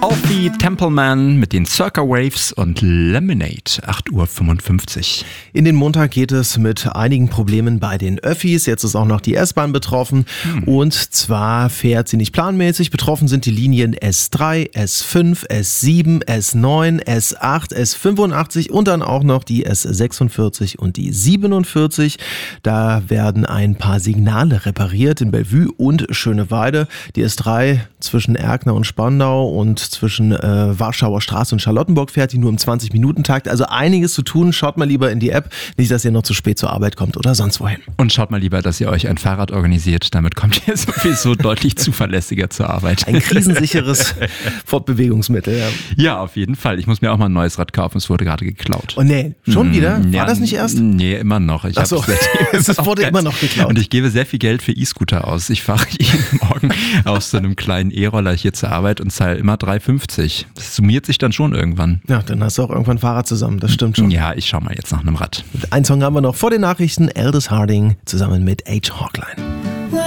Alfie Templeman mit den Circa Waves und Lemonade, 8:55 Uhr. In den Montag geht es mit einigen Problemen bei den Öffis. Jetzt ist auch noch die S-Bahn betroffen. Und zwar fährt sie nicht planmäßig. Betroffen sind die Linien S3, S5, S7, S9, S8, S85 und dann auch noch die S46 und die 47. Da werden ein paar Signale repariert in Bellevue und Schöneweide. Die S3 zwischen Erkner und Spandau und zwischen Warschauer Straße und Charlottenburg fährt die nur im 20-Minuten-Takt. Also einiges zu tun. Schaut mal lieber in die App. Nicht, dass ihr noch zu spät zur Arbeit kommt oder sonst wohin. Und schaut mal lieber, dass ihr euch ein Fahrrad organisiert. Damit kommt ihr sowieso deutlich zuverlässiger zur Arbeit. Ein krisensicheres Fortbewegungsmittel. Ja. Ja, auf jeden Fall. Ich muss mir auch mal ein neues Rad kaufen. Es wurde gerade geklaut. Oh nee, schon wieder? War das nicht erst? Nee, immer noch. Es wurde immer noch geklaut. Und ich gebe sehr viel Geld für E-Scooter aus. Ich fahre jeden Morgen aus so einem kleinen E-Roller hier zur Arbeit und zahle immer 3,50. Das summiert sich dann schon irgendwann. Ja, dann hast du auch irgendwann ein Fahrrad zusammen. Das stimmt schon. Ja, ich schau mal jetzt nach einem Rad. Ein Song haben wir noch vor den Nachrichten. Aldous Harding zusammen mit H. Hawkline.